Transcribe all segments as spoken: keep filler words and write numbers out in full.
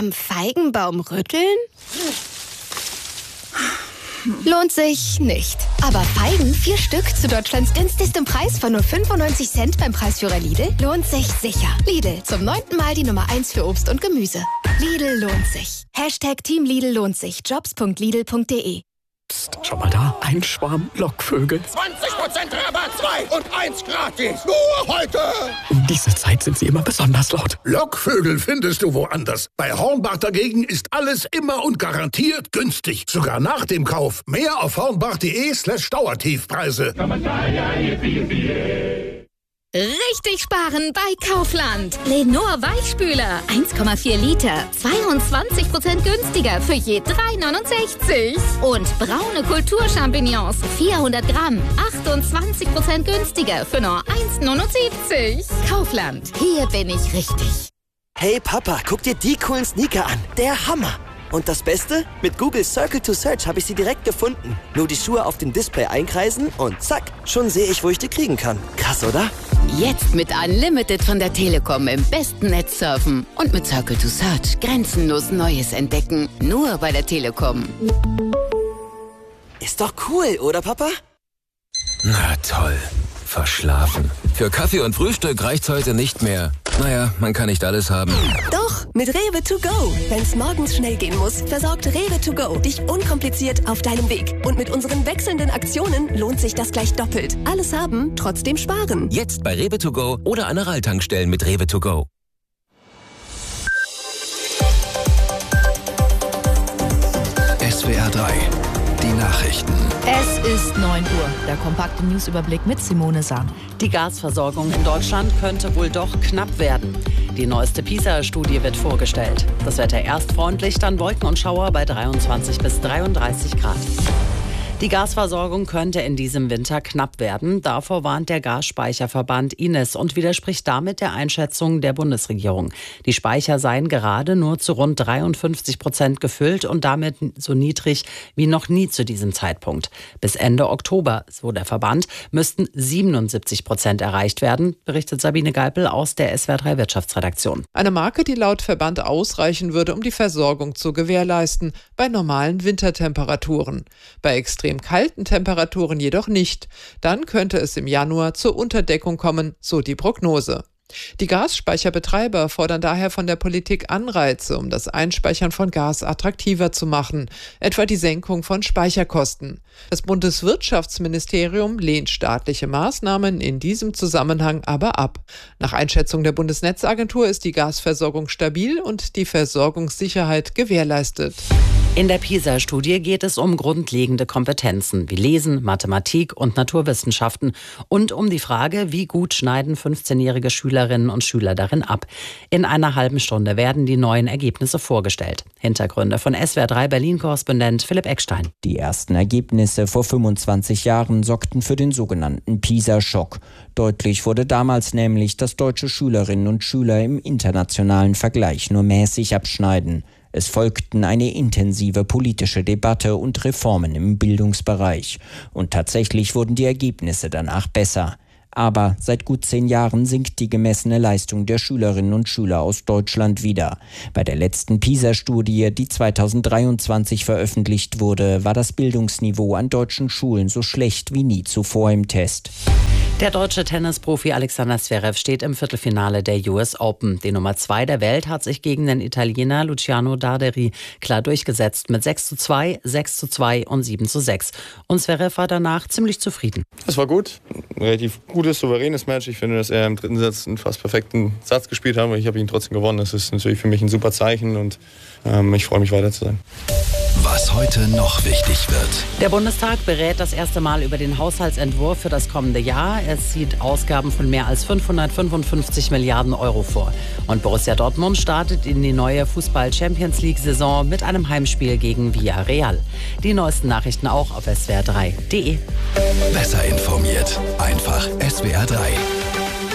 Am Feigenbaum rütteln? Lohnt sich nicht. Aber Feigen, vier Stück zu Deutschlands günstigstem Preis von nur fünfundneunzig Cent beim Preisführer Lidl, lohnt sich sicher. Lidl, zum neunten Mal die Nummer eins für Obst und Gemüse. Lidl lohnt sich. Hashtag Team Lidl lohnt sich. Jobs punkt lidl punkt de. Psst, schau mal da. Ein Schwarm Lockvögel. zwanzig Prozent Rabatt, zwei und eins gratis. Nur heute. Um diese Zeit sind sie immer besonders laut. Lockvögel findest du woanders. Bei Hornbach dagegen ist alles immer und garantiert günstig. Sogar nach dem Kauf. Mehr auf hornbach.de slash Dauertiefpreise. Richtig sparen bei Kaufland. Lenor Weichspüler. eins Komma vier Liter. zweiundzwanzig Prozent günstiger für je drei neunundsechzig. Und braune Kulturchampignons. vierhundert Gramm. achtundzwanzig Prozent günstiger für nur eins neunundsiebzig. Kaufland. Hier bin ich richtig. Hey Papa, guck dir die coolen Sneaker an. Der Hammer. Und das Beste? Mit Google Circle to Search habe ich sie direkt gefunden. Nur die Schuhe auf dem Display einkreisen und zack, schon sehe ich, wo ich die kriegen kann. Krass, oder? Jetzt mit Unlimited von der Telekom im besten Netz surfen. Und mit Circle to Search grenzenlos Neues entdecken. Nur bei der Telekom. Ist doch cool, oder Papa? Na toll. Verschlafen. Für Kaffee und Frühstück reicht's heute nicht mehr. Naja, man kann nicht alles haben. Doch, mit Rewe to go. Wenn's morgens schnell gehen muss, versorgt Rewe to go dich unkompliziert auf deinem Weg. Und mit unseren wechselnden Aktionen lohnt sich das gleich doppelt. Alles haben, trotzdem sparen. Jetzt bei Rewe to go oder an der Ralltankstellen mit Rewe to go. S W R drei, die Nachrichten. Es ist neun Uhr. Der kompakte Newsüberblick mit Simone Sahn. Die Gasversorgung in Deutschland könnte wohl doch knapp werden. Die neueste PISA-Studie wird vorgestellt. Das Wetter erst freundlich, dann Wolken und Schauer bei dreiundzwanzig bis dreiunddreißig Grad. Die Gasversorgung könnte in diesem Winter knapp werden. Davor warnt der Gasspeicherverband I N E S und widerspricht damit der Einschätzung der Bundesregierung. Die Speicher seien gerade nur zu rund dreiundfünfzig Prozent gefüllt und damit so niedrig wie noch nie zu diesem Zeitpunkt. Bis Ende Oktober, so der Verband, müssten siebenundsiebzig Prozent erreicht werden, berichtet Sabine Geipel aus der S W R drei Wirtschaftsredaktion. Eine Marke, die laut Verband ausreichen würde, um die Versorgung zu gewährleisten, bei normalen Wintertemperaturen. Bei extrem kalten Temperaturen jedoch nicht. Dann könnte es im Januar zur Unterdeckung kommen, so die Prognose. Die Gasspeicherbetreiber fordern daher von der Politik Anreize, um das Einspeichern von Gas attraktiver zu machen, etwa die Senkung von Speicherkosten. Das Bundeswirtschaftsministerium lehnt staatliche Maßnahmen in diesem Zusammenhang aber ab. Nach Einschätzung der Bundesnetzagentur ist die Gasversorgung stabil und die Versorgungssicherheit gewährleistet. In der PISA-Studie geht es um grundlegende Kompetenzen wie Lesen, Mathematik und Naturwissenschaften und um die Frage, wie gut schneiden fünfzehnjährige Schülerinnen und Schüler darin ab. In einer halben Stunde werden die neuen Ergebnisse vorgestellt. Hintergründe von S W R drei Berlin-Korrespondent Philipp Eckstein. Die ersten Ergebnisse vor fünfundzwanzig Jahren sorgten für den sogenannten PISA-Schock. Deutlich wurde damals nämlich, dass deutsche Schülerinnen und Schüler im internationalen Vergleich nur mäßig abschneiden. Es folgten eine intensive politische Debatte und Reformen im Bildungsbereich. Und tatsächlich wurden die Ergebnisse danach besser. Aber seit gut zehn Jahren sinkt die gemessene Leistung der Schülerinnen und Schüler aus Deutschland wieder. Bei der letzten PISA-Studie, die zweitausenddreiundzwanzig veröffentlicht wurde, war das Bildungsniveau an deutschen Schulen so schlecht wie nie zuvor im Test. Der deutsche Tennisprofi Alexander Zverev steht im Viertelfinale der U S Open. Die Nummer zwei der Welt hat sich gegen den Italiener Luciano Darderi klar durchgesetzt mit sechs zu zwei, sechs zu zwei und sieben zu sechs. Und Zverev war danach ziemlich zufrieden. Es war gut, ein relativ gutes, souveränes Match. Ich finde, dass er im dritten Satz einen fast perfekten Satz gespielt hat, aber ich habe ihn trotzdem gewonnen. Das ist natürlich für mich ein super Zeichen und ähm, ich freue mich weiter zu sein. Was heute noch wichtig wird. Der Bundestag berät das erste Mal über den Haushaltsentwurf für das kommende Jahr. Es sieht Ausgaben von mehr als fünfhundertfünfundfünfzig Milliarden Euro vor. Und Borussia Dortmund startet in die neue Fußball-Champions-League-Saison mit einem Heimspiel gegen Villarreal. Die neuesten Nachrichten auch auf S W R drei punkt de. Besser informiert. Einfach S W R drei.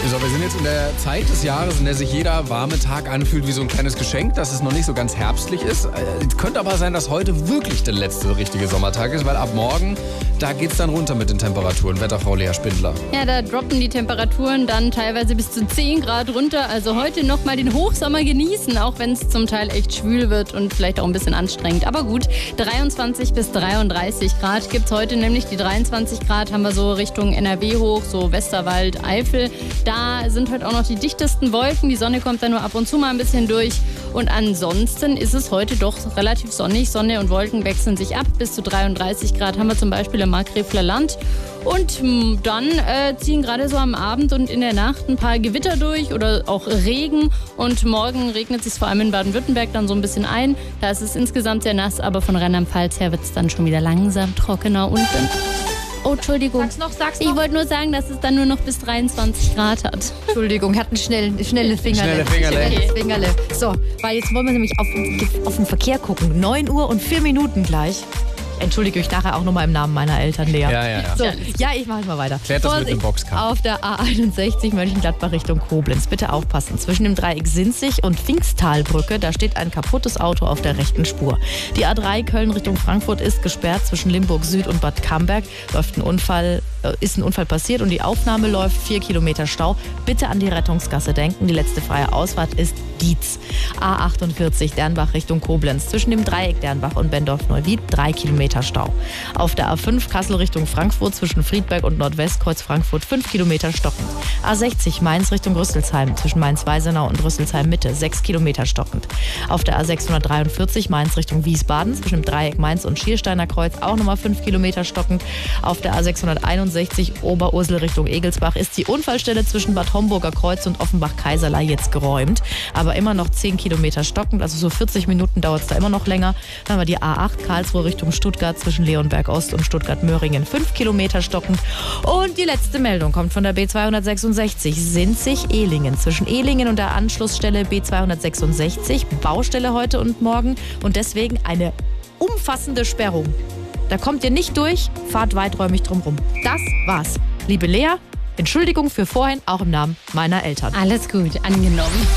So, wir sind jetzt in der Zeit des Jahres, in der sich jeder warme Tag anfühlt wie so ein kleines Geschenk, dass es noch nicht so ganz herbstlich ist. Es könnte aber sein, dass heute wirklich der letzte richtige Sommertag ist, weil ab morgen, da geht es dann runter mit den Temperaturen. Wetterfrau Lea Spindler. Ja, da droppen die Temperaturen dann teilweise bis zu zehn Grad runter. Also heute nochmal den Hochsommer genießen, auch wenn es zum Teil echt schwül wird und vielleicht auch ein bisschen anstrengend. Aber gut, dreiundzwanzig bis dreiunddreißig Grad gibt es heute, nämlich die dreiundzwanzig Grad haben wir so Richtung N R W hoch, so Westerwald, Eifel. Da sind heute auch noch die dichtesten Wolken. Die Sonne kommt da nur ab und zu mal ein bisschen durch. Und ansonsten ist es heute doch relativ sonnig. Sonne und Wolken wechseln sich ab. Bis zu dreiunddreißig Grad haben wir zum Beispiel im Markgräfler Land. Und dann äh, ziehen gerade so am Abend und in der Nacht ein paar Gewitter durch oder auch Regen. Und morgen regnet es sich vor allem in Baden-Württemberg dann so ein bisschen ein. Da ist es insgesamt sehr nass, aber von Rheinland-Pfalz her wird es dann schon wieder langsam trockener und dann... Oh, Entschuldigung. Sag's noch, sag's ich noch. wollte nur sagen, dass es dann nur noch bis dreiundzwanzig Grad hat. Entschuldigung, hat ein schnell, schnelle Fingerle. Schnelle Fingerle. Schnelle Fingerle. So, weil jetzt wollen wir nämlich auf, auf den Verkehr gucken. neun Uhr und vier Minuten gleich. Entschuldige mich nachher auch nochmal im Namen meiner Eltern, Lea. Ja, ja, ja. So, ja, ich mache mal weiter. Klärt das Vorsicht, mit dem Boxkampf. auf der A einundsechzig Mönchengladbach Richtung Koblenz. Bitte aufpassen. Zwischen dem Dreieck Sinzig und Pfingsttalbrücke, da steht ein kaputtes Auto auf der rechten Spur. Die A drei Köln Richtung Frankfurt ist gesperrt. Zwischen Limburg Süd und Bad Camberg läuft ein Unfall, äh, ist ein Unfall passiert und die Aufnahme läuft. Vier Kilometer Stau. Bitte an die Rettungsgasse denken. Die letzte freie Ausfahrt ist Dietz. A achtundvierzig Dernbach Richtung Koblenz. Zwischen dem Dreieck Dernbach und Bendorf-Neuwied drei Kilometer Stau. Auf der A fünf Kassel Richtung Frankfurt zwischen Friedberg und Nordwestkreuz Frankfurt fünf Kilometer stockend. A sechzig Mainz Richtung Rüsselsheim zwischen Mainz-Weisenau und Rüsselsheim Mitte sechs Kilometer stockend. Auf der A sechshundertdreiundvierzig Mainz Richtung Wiesbaden zwischen dem Dreieck Mainz und Schiersteiner Kreuz auch nochmal fünf Kilometer stockend. Auf der A sechshunderteinundsechzig Oberursel Richtung Egelsbach ist die Unfallstelle zwischen Bad Homburger Kreuz und Offenbach-Kaiserlei jetzt geräumt. Aber immer noch zehn Kilometer stockend, also so vierzig Minuten dauert es da immer noch länger. Dann haben wir die A acht Karlsruhe Richtung Stuttgart zwischen Leonberg Ost und Stuttgart-Möhringen fünf Kilometer stockend. Und die letzte Meldung kommt von der B zweihundertsechsundsechzig Sinzig-Ehlingen. Zwischen Ehlingen und der Anschlussstelle B zweihundertsechsundsechzig Baustelle heute und morgen und deswegen eine umfassende Sperrung. Da kommt ihr nicht durch, fahrt weiträumig drumrum. Das war's. Liebe Lea, Entschuldigung für vorhin, auch im Namen meiner Eltern. Alles gut, angenommen.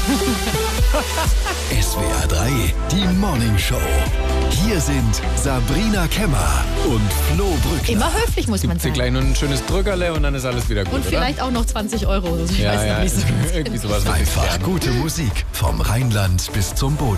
S W R drei, die Morning Show. Hier sind Sabrina Kemmer und Flo Brückner. Immer höflich muss man Gibt's hier sein. gleich nur ein schönes Drückerle und dann ist alles wieder gut, Und vielleicht oder? auch noch zwanzig Euro. Ich Ja, weiß ja, noch nicht so ganz irgendwie genau. sowas. Einfach gute Musik vom Rheinland bis zum Boden.